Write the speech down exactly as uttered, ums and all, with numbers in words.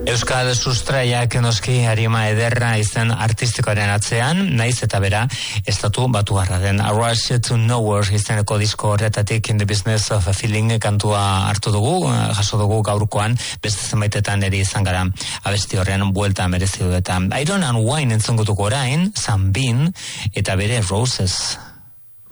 Euskal sustraiak noski arima ederra izen artistikoaren atzean, naiz eta bera estatu batuarra den. A Rush to Nowhere izeneko disko horretatik In the Business of a Feeling kantua hartu dugu, jaso dugu gaurkoan, beste zenbaitetan ere izan gara abesti horrean buelta merezi du eta Iron and Wine entzungutuko orain, Sunbeam eta bere Roses.